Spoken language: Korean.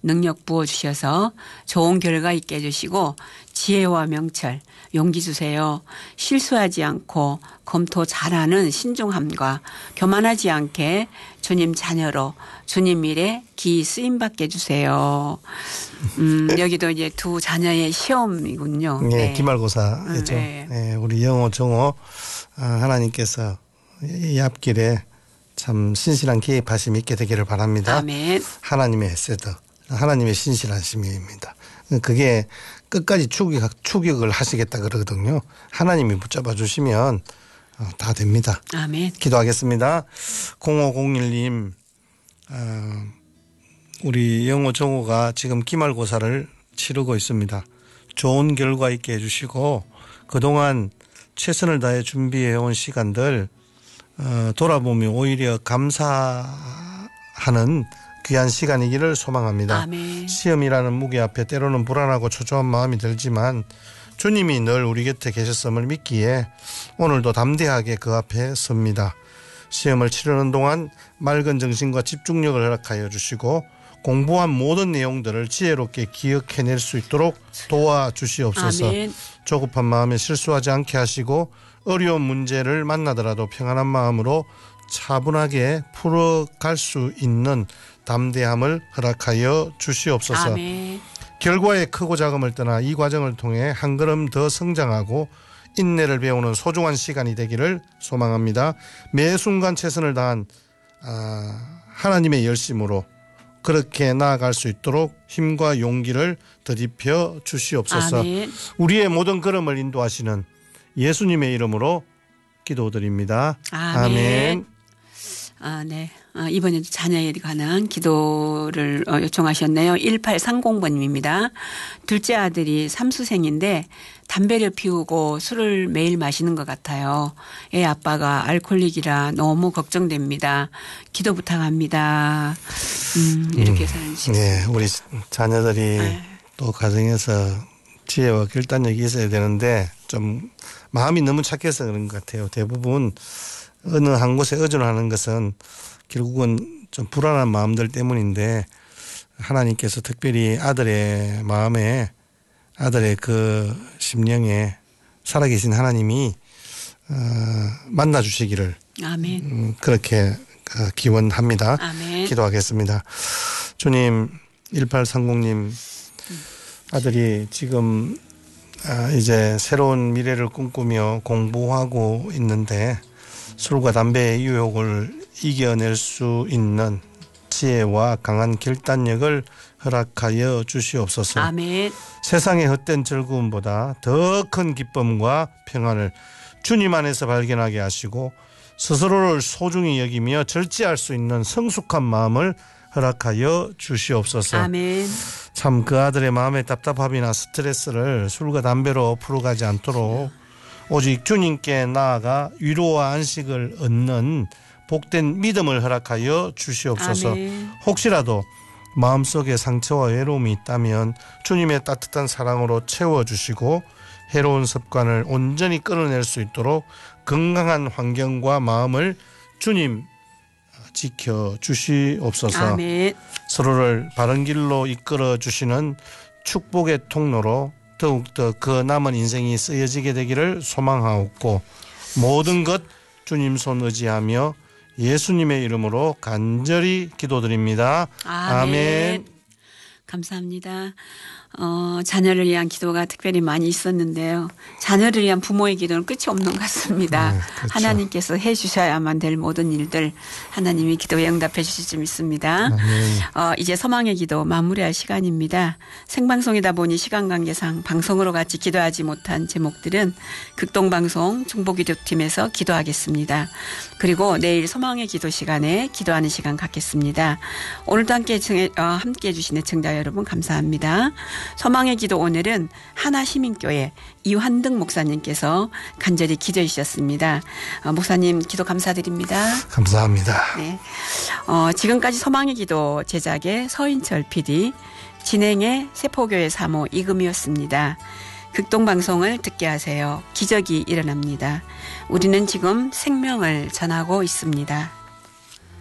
능력 부어주셔서 좋은 결과 있게 해주시고 지혜와 명철, 용기 주세요. 실수하지 않고 검토 잘하는 신중함과 교만하지 않게 주님 자녀로 주님 일에 기 쓰임받게 해주세요. 여기도 이제 두 자녀의 시험이군요. 네, 네. 기말고사죠. 네. 네, 우리 영호, 정호 하나님께서 이 앞길에 참 신실한 개입하심이 있게 되기를 바랍니다. 아멘. 하나님의 헤세드, 하나님의 신실하심입니다. 그게 끝까지 추격을 하시겠다 그러거든요. 하나님이 붙잡아 주시면 다 됩니다. 아멘. 기도하겠습니다. 0501님, 우리 영호 정호가 지금 기말고사를 치르고 있습니다. 좋은 결과 있게 해주시고 그동안 최선을 다해 준비해온 시간들 돌아보며 오히려 감사하는 귀한 시간이기를 소망합니다. 아멘. 시험이라는 무게 앞에 때로는 불안하고 초조한 마음이 들지만 주님이 늘 우리 곁에 계셨음을 믿기에 오늘도 담대하게 그 앞에 섭니다. 시험을 치르는 동안 맑은 정신과 집중력을 허락하여 주시고 공부한 모든 내용들을 지혜롭게 기억해낼 수 있도록 도와주시옵소서. 아멘. 조급한 마음에 실수하지 않게 하시고 어려운 문제를 만나더라도 평안한 마음으로 차분하게 풀어갈 수 있는 담대함을 허락하여 주시옵소서. 아멘. 결과의 크고 작음을 떠나 이 과정을 통해 한 걸음 더 성장하고 인내를 배우는 소중한 시간이 되기를 소망합니다. 매 순간 최선을 다한 하나님의 열심으로 그렇게 나아갈 수 있도록 힘과 용기를 더입혀 주시옵소서. 아멘. 우리의 모든 걸음을 인도하시는 예수님의 이름으로 기도드립니다. 아멘. 네. 이번에도 자녀에 관한 기도를 요청하셨네요. 1830번님입니다. 둘째 아들이 삼수생인데 담배를 피우고 술을 매일 마시는 것 같아요. 애 아빠가 알코올릭이라 너무 걱정됩니다. 기도 부탁합니다. 이렇게 사연주셨습니다. 네, 우리 자녀들이 또 가정에서 지혜와 결단력이 있어야 되는데 좀 마음이 너무 착해서 그런 것 같아요. 대부분 어느 한 곳에 의존하는 것은 결국은 좀 불안한 마음들 때문인데 하나님께서 특별히 아들의 마음에 아들의 그 심령에 살아계신 하나님이 만나주시기를 아멘. 그렇게 기원합니다. 아멘. 기도하겠습니다. 주님 1830님 아들이 지금 이제 새로운 미래를 꿈꾸며 공부하고 있는데 술과 담배의 유혹을 이겨낼 수 있는 지혜와 강한 결단력을 허락하여 주시옵소서. 아멘. 세상의 헛된 즐거움보다 더 큰 기쁨과 평안을 주님 안에서 발견하게 하시고 스스로를 소중히 여기며 절제할 수 있는 성숙한 마음을 허락하여 주시옵소서. 아멘. 참 그 아들의 마음의 답답함이나 스트레스를 술과 담배로 풀어가지 않도록 오직 주님께 나아가 위로와 안식을 얻는 복된 믿음을 허락하여 주시옵소서. 아멘. 혹시라도 마음속에 상처와 외로움이 있다면 주님의 따뜻한 사랑으로 채워주시고 해로운 습관을 온전히 끊어낼 수 있도록 건강한 환경과 마음을 주님 지켜주시옵소서. 아멘. 서로를 바른 길로 이끌어 주시는 축복의 통로로 더욱더 그 남은 인생이 쓰여지게 되기를 소망하옵고 모든 것 주님 손 의지하며 예수님의 이름으로 간절히 기도드립니다. 아멘. 감사합니다. 자녀를 위한 기도가 특별히 많이 있었는데요. 자녀를 위한 부모의 기도는 끝이 없는 것 같습니다. 네, 그렇죠. 하나님께서 해 주셔야만 될 모든 일들 하나님이 기도에 응답해 주실 줄 믿습니다. 이제 서망의 기도 마무리할 시간입니다. 생방송이다 보니 시간 관계상 방송으로 같이 기도하지 못한 제목들은 극동방송 중보기도팀에서 기도하겠습니다. 그리고 내일 서망의 기도 시간에 기도하는 시간 갖겠습니다. 오늘도 함께 해 주신 애청자 여러분 감사합니다. 서망의 기도 오늘은 하나시민교회 이환등 목사님께서 간절히 기도해 주셨습니다. 목사님 기도 감사드립니다. 감사합니다. 네. 지금까지 서망의 기도 제작의 서인철 PD, 진행의 세포교회 사모 이금이었습니다. 극동방송을 듣게 하세요. 기적이 일어납니다. 우리는 지금 생명을 전하고 있습니다.